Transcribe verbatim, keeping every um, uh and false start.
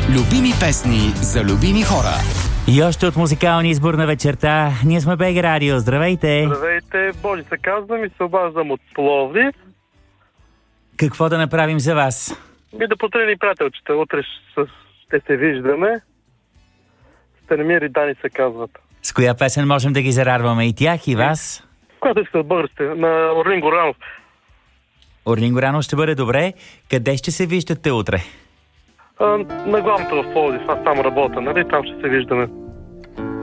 Любими песни за любими хора. И още от музикалния избор на вечерта. Ние сме БГ Радио. Здравейте! Здравейте, Боли се казвам и се обаждам от Пловдив. Какво да направим за вас? И да потрени приятелчета. Утре ще се виждаме. Станимир и Дани се казват. С коя песен можем да ги зарадваме и тях, и вас? Когато сте от българите, на Орлин Горанов. Орлин Горанов ще бъде добре. Къде ще се виждате утре? А, на главното в Пловдив. Аз там работя, нали? Там ще се виждаме.